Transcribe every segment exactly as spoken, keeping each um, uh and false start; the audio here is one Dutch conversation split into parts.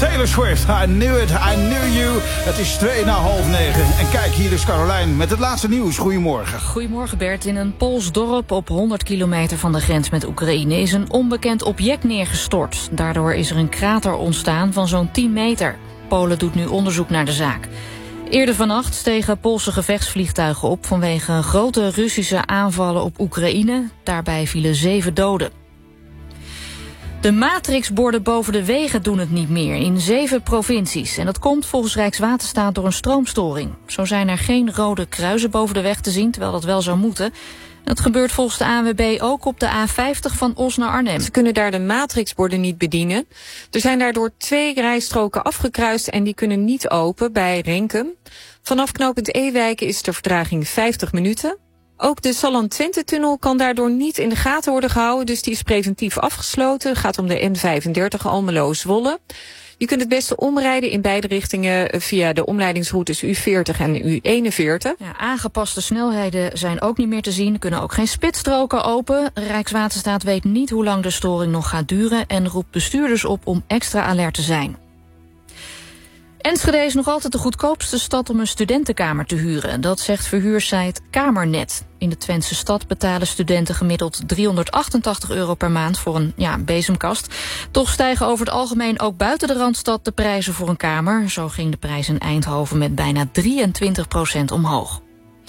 Taylor Swift, I knew it, I knew you. Het is twee na half negen. En kijk, hier is Carolijn met het laatste nieuws. Goedemorgen. Goedemorgen Bert. In een Pools dorp op honderd kilometer van de grens met Oekraïne is een onbekend object neergestort. Daardoor is er een krater ontstaan van zo'n tien meter. Polen doet nu onderzoek naar de zaak. Eerder vannacht stegen Poolse gevechtsvliegtuigen op vanwege grote Russische aanvallen op Oekraïne. Daarbij vielen zeven doden. De matrixborden boven de wegen doen het niet meer in zeven provincies. En dat komt volgens Rijkswaterstaat door een stroomstoring. Zo zijn er geen rode kruisen boven de weg te zien, terwijl dat wel zou moeten. Dat gebeurt volgens de A N W B ook op de A vijftig van Os naar Arnhem. Ze kunnen daar de matrixborden niet bedienen. Er zijn daardoor twee rijstroken afgekruist en die kunnen niet open bij Renkum. Vanaf knooppunt Ewijk is de vertraging vijftig minuten. Ook de Salland-Twente-tunnel kan daardoor niet in de gaten worden gehouden, dus die is preventief afgesloten. Het gaat om de N vijfendertig Almelo-Zwolle. Je kunt het beste omrijden in beide richtingen via de omleidingsroutes U veertig en U eenenveertig. Ja, aangepaste snelheden zijn ook niet meer te zien. Er kunnen ook geen spitsstroken open. Rijkswaterstaat weet niet hoe lang de storing nog gaat duren en roept bestuurders op om extra alert te zijn. Enschede is nog altijd de goedkoopste stad om een studentenkamer te huren. Dat zegt verhuursite Kamernet. In de Twentse stad betalen studenten gemiddeld driehonderdachtentachtig euro per maand voor een ja, bezemkast. Toch stijgen over het algemeen ook buiten de Randstad de prijzen voor een kamer. Zo ging de prijs in Eindhoven met bijna drieëntwintig procent omhoog.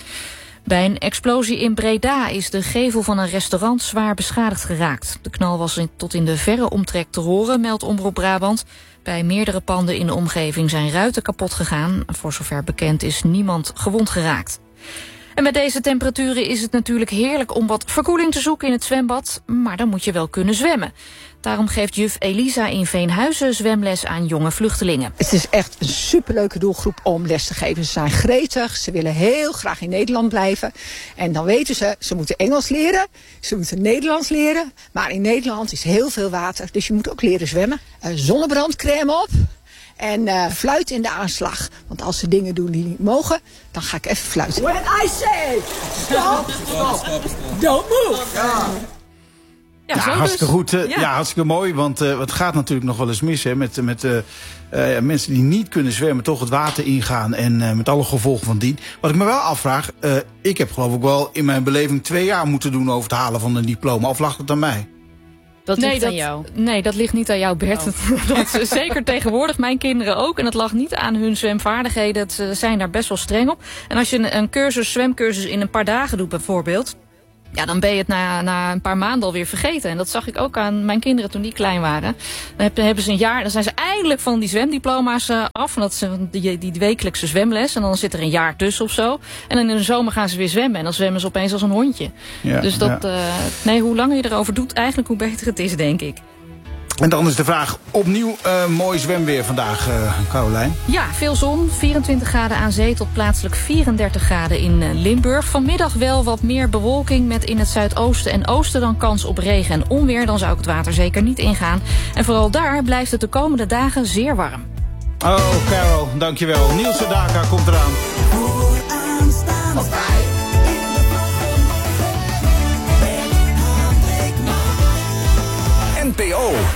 Bij een explosie in Breda is de gevel van een restaurant zwaar beschadigd geraakt. De knal was in, tot in de verre omtrek te horen, meldt Omroep Brabant. Bij meerdere panden in de omgeving zijn ruiten kapot gegaan. Voor zover bekend is niemand gewond geraakt. En met deze temperaturen is het natuurlijk heerlijk om wat verkoeling te zoeken in het zwembad. Maar dan moet je wel kunnen zwemmen. Daarom geeft juf Elisa in Veenhuizen zwemles aan jonge vluchtelingen. Het is echt een superleuke doelgroep om les te geven. Ze zijn gretig, ze willen heel graag in Nederland blijven. En dan weten ze, ze moeten Engels leren, ze moeten Nederlands leren. Maar in Nederland is heel veel water, dus je moet ook leren zwemmen. Uh, zonnebrandcrème op. En uh, fluit in de aanslag. Want als ze dingen doen die niet mogen, dan ga ik even fluiten. When I say stop, stop, don't move. Ja. Ja, Ja, zo hartstikke dus. goed. Uh, ja. Ja. hartstikke mooi. Want uh, het gaat natuurlijk nog wel eens mis hè, met, met uh, uh, mensen die niet kunnen zwemmen, toch het water ingaan. En uh, met alle gevolgen van dien. Wat ik me wel afvraag, uh, ik heb geloof ik wel in mijn beleving twee jaar moeten doen over het halen van een diploma. Of lag het aan mij? Dat nee, ligt dat, aan jou. Nee, dat ligt niet aan jou, Bert. Oh. Dat is zeker tegenwoordig mijn kinderen ook. En dat lag niet aan hun zwemvaardigheden. Ze zijn daar best wel streng op. En als je een, een cursus, zwemcursus in een paar dagen doet bijvoorbeeld, ja, dan ben je het na, na een paar maanden alweer vergeten. En dat zag ik ook aan mijn kinderen toen die klein waren. Dan hebben ze een jaar, dan zijn ze eindelijk van die zwemdiploma's uh, af. En dat is die, die wekelijkse zwemles. En dan zit er een jaar tussen of zo. En dan in de zomer gaan ze weer zwemmen. En dan zwemmen ze opeens als een hondje. Ja, dus dat, ja. uh, nee, hoe langer je erover doet, eigenlijk hoe beter het is, denk ik. En dan is de vraag, opnieuw uh, mooi zwemweer vandaag, uh, Carolijn. Ja, veel zon. vierentwintig graden aan zee tot plaatselijk vierendertig graden in Limburg. Vanmiddag wel wat meer bewolking met in het zuidoosten en oosten dan kans op regen en onweer. Dan zou ik het water zeker niet ingaan. En vooral daar blijft het de komende dagen zeer warm. Oh, Carol, dankjewel. Niels Sedaka komt eraan. N P O